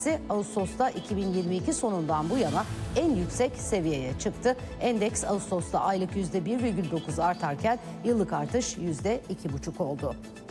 Ağustos'ta 2022 sonundan bu yana en yüksek seviyeye çıktı. Endeks Ağustos'ta aylık %1,9 artarken yıllık artış %2,5 oldu.